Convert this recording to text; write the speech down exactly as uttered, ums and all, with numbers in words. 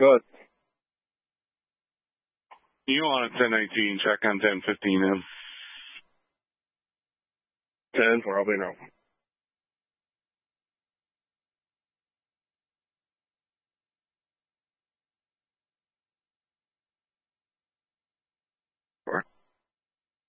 Go ahead. You on a ten nineteen, check on ten fifteen in. ten, four, I'll be now.